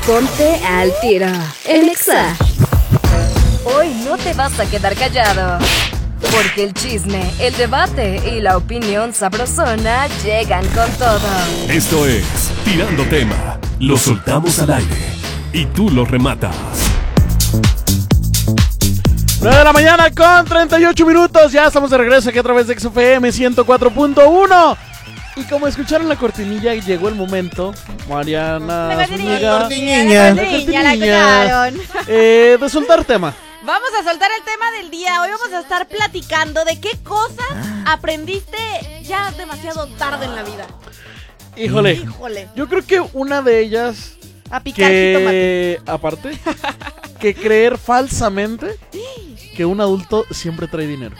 Ponte al tiro en Exa. Hoy no te vas a quedar callado, porque el chisme, el debate y la opinión sabrosona llegan con todo. Esto es Tirando Tema. Lo soltamos al aire y tú lo rematas. 9 de la mañana con 38 minutos. Ya estamos de regreso aquí a través de XFM 104.1. Y como escucharon la cortinilla, llegó el momento, Mariana Zúñiga, de soltar tema. Vamos a soltar el tema del día. Hoy vamos a estar platicando de qué cosas aprendiste ya demasiado tarde en la vida. Híjole. Yo creo que una de ellas, a picar jitomate. Aparte, que creer falsamente que un adulto siempre trae dinero.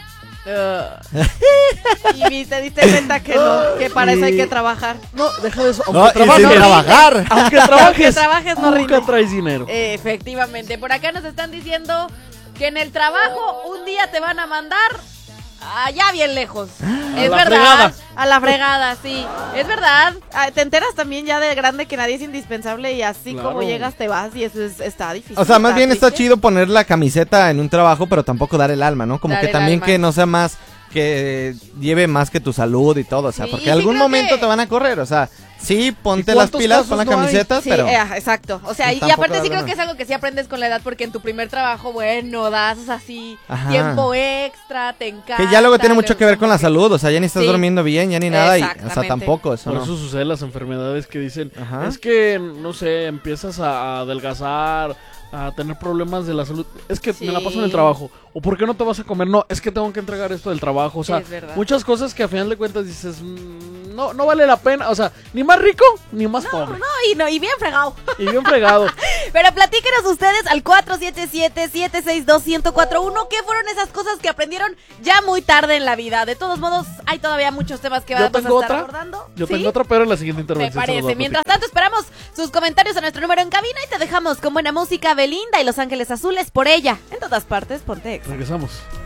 Y te diste cuenta que no, que para eso hay que trabajar. No, deja de eso. Aunque trabajar. Aunque trabajes no nunca traes dinero. Efectivamente. Por acá nos están diciendo que en el trabajo un día te van a mandar allá bien lejos. Es verdad. Fregada. A la fregada, sí. Es verdad. Te enteras también ya de grande que nadie es indispensable y así claro. Como llegas te vas y eso está difícil. O sea, más bien está chido poner la camiseta en un trabajo, pero tampoco dar el alma, ¿no? Como dar que también alma. Que no sea más, que lleve más que tu salud y todo, o sea, sí, porque algún momento te van a correr, o sea, sí, ponte las pilas, pon la camiseta, sí, pero... exacto, o sea, y aparte sí creo que es algo que sí aprendes con la edad, porque en tu primer trabajo, bueno, das así tiempo extra, te encanta. Que ya luego tiene mucho que ver con la salud, o sea, ya ni estás durmiendo bien, ya ni nada, y, o sea, tampoco eso. Por eso suceden las enfermedades que dicen, es que, no sé, empiezas a adelgazar, a tener problemas de la salud, es que me la paso en el trabajo, o ¿por qué no te vas a comer? No, es que tengo que entregar esto del trabajo, o sea, muchas cosas que a final de cuentas dices, no vale la pena, o sea, ni más rico, ni más pobre. Y bien fregado. Y bien fregado. Pero platíquenos ustedes al 477-762-1041, ¿qué fueron esas cosas que aprendieron ya muy tarde en la vida? De todos modos, hay todavía muchos temas que vamos a estar abordando. Yo tengo otra, pero en la siguiente intervención. Me parece. Mientras tanto, esperamos sus comentarios a nuestro número en cabina y te dejamos con buena música. Belinda y Los Ángeles Azules, por ella. En todas partes, ponte Exa. Regresamos.